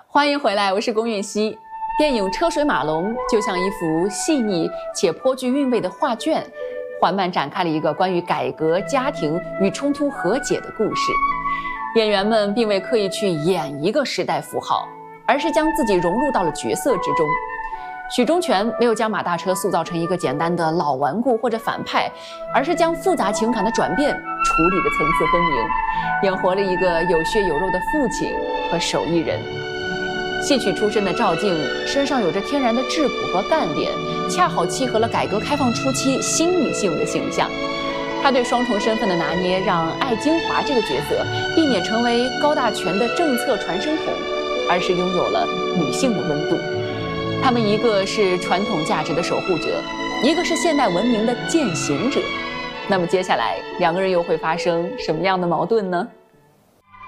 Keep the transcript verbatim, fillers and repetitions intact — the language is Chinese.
欢迎回来，我是龚允熙。电影《车水马龙》就像一幅细腻且颇具韵味的画卷，缓慢展开了一个关于改革、家庭与冲突和解的故事。演员们并未刻意去演一个时代符号，而是将自己融入到了角色之中。许忠全没有将马大车塑造成一个简单的老顽固或者反派，而是将复杂情感的转变处理的层次分明，演活了一个有血有肉的父亲和手艺人。戏曲出身的赵静身上有着天然的质朴和干练，恰好契合了改革开放初期新女性的形象。她对双重身份的拿捏，让艾金华这个角色避免成为高大全的政策传声筒，而是拥有了女性的温度。他们一个是传统价值的守护者，一个是现代文明的践行者。那么接下来两个人又会发生什么样的矛盾呢？